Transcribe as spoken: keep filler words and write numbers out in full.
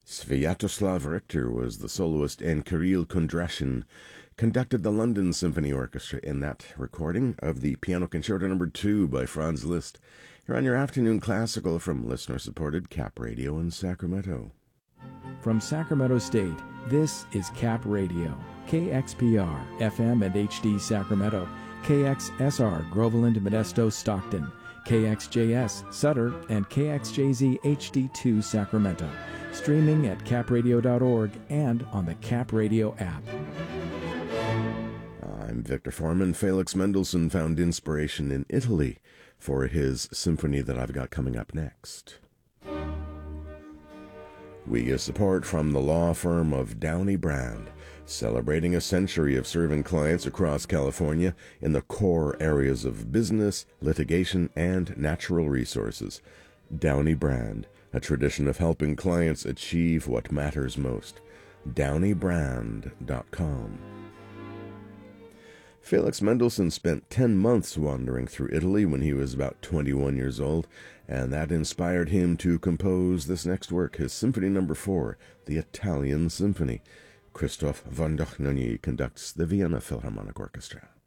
Sviatoslav Richter was the soloist, and Kirill Kondrashin conducted the London Symphony Orchestra in that recording of the Piano Concerto Number two by Franz Liszt. Here on your afternoon classical from listener-supported Cap Radio in Sacramento. From Sacramento State, this is Cap Radio, K X P R, F M and H D Sacramento, K X S R, Groveland, Modesto, Stockton, K X J S, Sutter, and K X J Z H D two, Sacramento. Streaming at cap radio dot org and on the Cap Radio app. I'm Victor Foreman. Felix Mendelssohn found inspiration in Italy for his symphony that I've got coming up next. We get support from the law firm of Downey Brand, celebrating a century of serving clients across California in the core areas of business, litigation, and natural resources. Downey Brand, a tradition of helping clients achieve what matters most. downey brand dot com. Felix Mendelssohn spent ten months wandering through Italy when he was about twenty-one years old, and that inspired him to compose this next work, his Symphony Number four, the Italian Symphony. Christoph von Dohnanyi conducts the Vienna Philharmonic Orchestra.